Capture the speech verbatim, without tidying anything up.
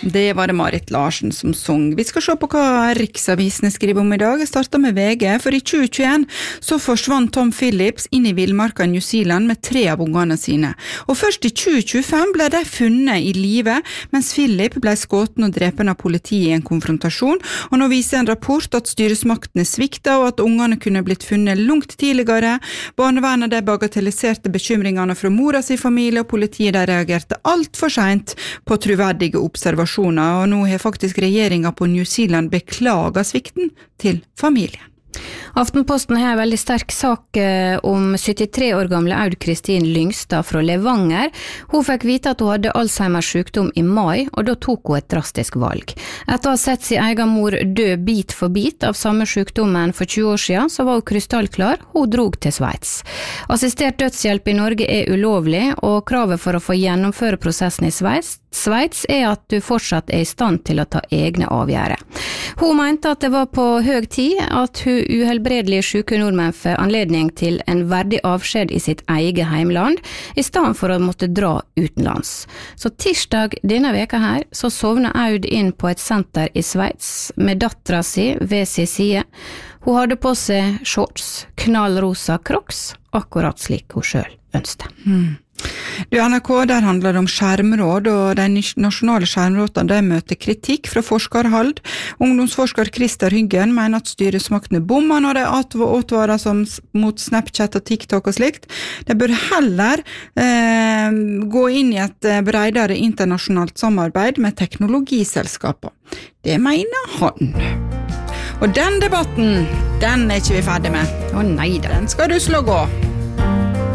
Det var det Marit Larsen som sång. Vi skal se på hva Riksavisene skriver om i dag. Jeg starter med V G, for i tjue tjueen så forsvant Tom Phillips inn i villmarka i New Zealand med tre av ungene sine. Og først i tjue tjuefem ble de funnet i live, mens Philip ble skåten og drepen av politiet i en konfrontasjon. Og nå viser en rapport at styresmaktene svikta, og at ungene kunne blitt funnet langt tidligere. Barnevernet de bagatelliserte bekymringene fra mora si familie, og politiet de reagerte alt for sent på troverdige observasjoner. Og nå har faktisk regjeringen på New Zealand beklaget svikten til familien. Aftenposten har en veldig sterk sak om syttitre år gamle Aud Kristin Lyngstad fra Levanger. Hun fikk vite at hun hadde Alzheimers sykdom i mai, og da tok hun et drastisk valg. Etter å ha sett sin egen mor dø bit for bit av samme sykdommen for tjue år siden, så var hun krystallklar. Hun drog til Sveits. Assistert dødshjelp i Norge er ulovlig, og kravet for å få gjennomføre prosessen i Sveits, Sveits er at du fortsatt er i stand til å ta egne avgjørelser. Hun mente at det var på høy tid at hun uhelbredelige syke nordmenn får anledning til en verdig avskjed i sitt eget heimland, i stedet for å måtte dra utenlands. Så tirsdag denne veka her, så sovnet Aud inn på et senter i Sveits med dattera si ved sin side. Hun hadde på seg shorts, knallrosa crocs, akkurat slik hun selv ønsket. Hmm. Du, N R K, der handler det om skjermråd, og de nasjonale skjermrådene de møter kritikk fra forskerhold. Ungdomsforsker Christer Hyggen mener at styresmaktene bommer når de advarer som mot Snapchat og TikTok og slikt. De bør heller eh, gå inn i et bredere internasjonalt samarbeid med teknologiselskaper. Det mener han. Og den debatten, den er ikke vi ferdig med. Å nei da. Den skal du slå gå.